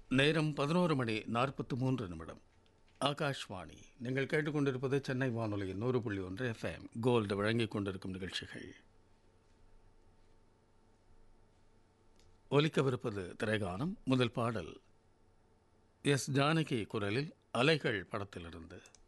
நேரம் 11:43. ஆகாஷ்வாணி. நீங்கள் கேட்டுக்கொண்டிருப்பது சென்னை வானொலியின் 100.1 FM கோல்டு வழங்கிக் கொண்டிருக்கும் நிகழ்ச்சிகள். ஒலிக்கவிருப்பது திரைகானம். முதல் பாடல் எஸ். ஜானகி குரலில் அலைகள் படத்திலிருந்து.